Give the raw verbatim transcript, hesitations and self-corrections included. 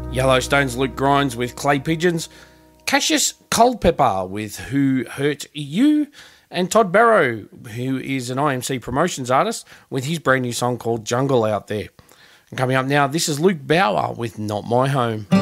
Yellowstone's Luke Grimes with Clay Pigeons, Cassius Culpepper with Who Hurt You, and Todd Barrow, who is an I M C Promotions artist, with his brand new song called Jungle out there. And coming up now, this is Luke Bauer with Not My Home.